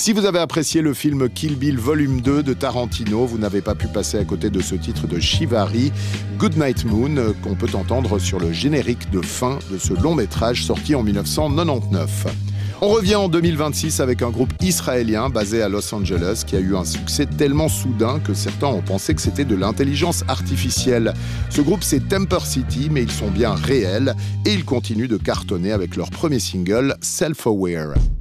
Si vous avez apprécié le film Kill Bill Volume 2 de Tarantino, vous n'avez pas pu passer à côté de ce titre de Shivary, Goodnight Moon, qu'on peut entendre sur le générique de fin de ce long métrage sorti en 1999. On revient en 2026 avec un groupe israélien basé à Los Angeles qui a eu un succès tellement soudain que certains ont pensé que c'était de l'intelligence artificielle. Ce groupe, c'est Temper City, mais ils sont bien réels et ils continuent de cartonner avec leur premier single, Self-Aware.